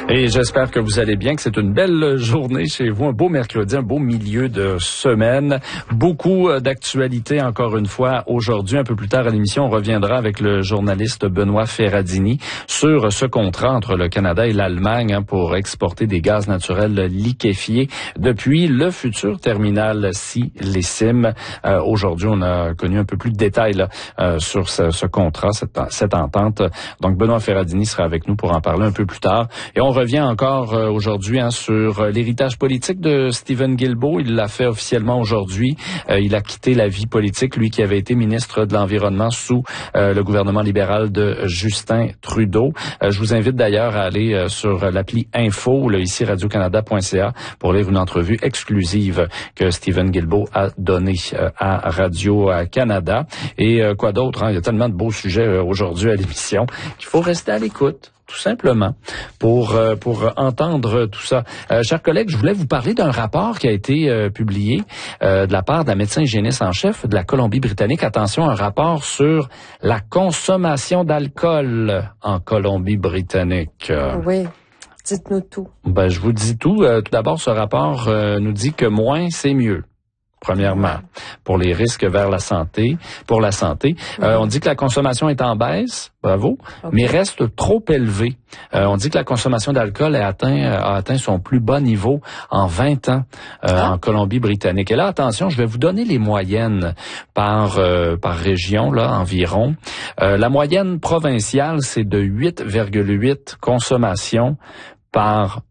Et j'espère que vous allez bien, que c'est une belle journée chez vous, un beau mercredi, un beau milieu de semaine. Beaucoup d'actualités encore une fois aujourd'hui. Un peu plus tard à l'émission, on reviendra avec le journaliste Benoît Ferradini sur ce contrat entre le Canada et l'Allemagne pour exporter des gaz naturels liquéfiés depuis le futur terminal Sim. Aujourd'hui, on a connu un peu plus de détails là, sur ce contrat, cette entente. Donc, Benoît Ferradini sera avec nous pour en parler un peu plus tard. Et on revient encore aujourd'hui sur l'héritage politique de Stephen Guilbeault. Il l'a fait officiellement aujourd'hui. Il a quitté la vie politique, lui qui avait été ministre de l'Environnement sous le gouvernement libéral de Justin Trudeau. Je vous invite d'ailleurs à aller sur l'appli Info, là, ici radiocanada.ca, pour lire une entrevue exclusive que Stephen Guilbeault a donnée à Radio-Canada. Et quoi d'autre, hein? Il y a tellement de beaux sujets aujourd'hui à l'émission qu'il faut rester à l'écoute, tout simplement, pour entendre tout ça. Chers collègues, je voulais vous parler d'un rapport qui a été publié de la part de la médecin hygiéniste en chef de la Colombie-Britannique. Attention, un rapport sur la consommation d'alcool en Colombie-Britannique. Oui, dites-nous tout. Ben, je vous dis tout. Tout d'abord, ce rapport nous dit que moins, c'est mieux. Premièrement, pour les risques vers la santé, pour la santé. On dit que la consommation est en baisse, bravo, mais reste trop élevée. On dit que la consommation d'alcool a atteint son plus bas niveau en 20 ans en Colombie-Britannique. Et là, attention, je vais vous donner les moyennes par région, là, environ. La moyenne provinciale, c'est de 8,8 consommations par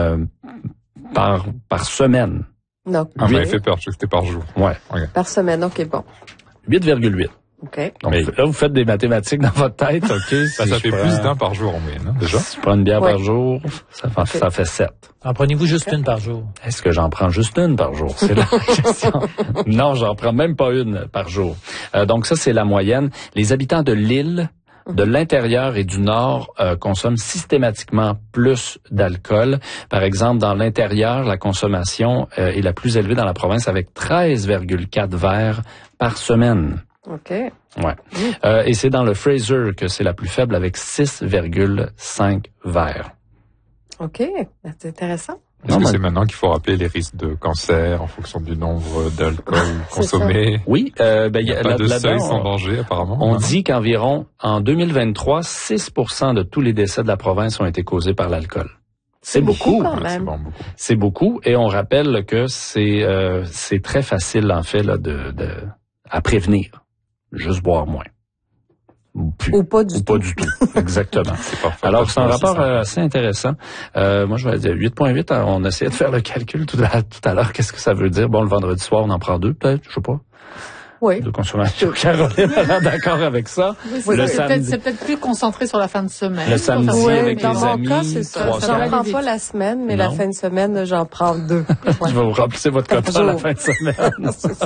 semaine. Non. Ah, m'avait fait peur, je sais que c'était par jour. Ouais. Okay. Par semaine, OK, bon. 8,8. OK. Donc là, vous faites des mathématiques dans votre tête, OK? Ça fait plus d'un par jour en moyenne, hein, déjà. Si je prends une bière par jour, ça fait 7. En prenez-vous juste une par jour? Est-ce que j'en prends juste une par jour? C'est la question. Non, j'en prends même pas une par jour. Donc ça, c'est la moyenne. Les habitants de l'île, de l'intérieur et du nord consomment systématiquement plus d'alcool. Par exemple, dans l'intérieur, la consommation est la plus élevée dans la province avec 13,4 verres par semaine. OK. Ouais. Et c'est dans le Fraser que c'est la plus faible avec 6,5 verres. OK. C'est intéressant. Est-ce que c'est maintenant qu'il faut rappeler les risques de cancer en fonction du nombre d'alcool consommé? Oui, il y a pas de seuil sans danger, apparemment. On dit qu'environ, en 2023, 6% de tous les décès de la province ont été causés par l'alcool. C'est beaucoup. Quand même. C'est beaucoup. Et on rappelle que c'est très facile, en fait, là, à prévenir. Juste boire moins. Ou pas du tout. Exactement. Alors, c'est un rapport assez intéressant. Moi, je vais dire 8.8. On essayait de faire le calcul tout à l'heure. Qu'est-ce que ça veut dire? Bon, le vendredi soir, on en prend 2, peut-être. Je sais pas. Oui. De consommation. Caroline est d'accord avec ça. Oui, c'est peut-être plus concentré sur la fin de semaine. Le samedi avec dans les mon amis. cas, c'est ça. J'en prends pas la semaine, mais la fin de semaine, j'en prends 2. Je vais vous remplacer votre quota la fin de semaine.